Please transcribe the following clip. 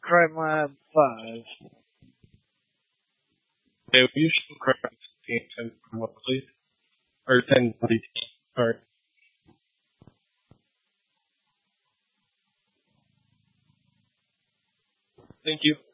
Crime Lab 5. Okay, we usually crime 10 from what, please? Or 10 DT. Sorry. Thank you.